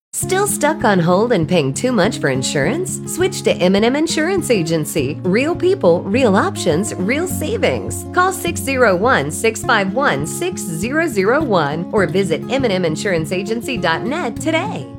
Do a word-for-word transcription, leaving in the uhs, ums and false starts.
Still stuck on hold and paying too much for insurance? Switch to M and M Insurance Agency. Real people, real options, real savings. Call six zero one, six five one, six zero zero one or visit m and m insurance agency dot net today.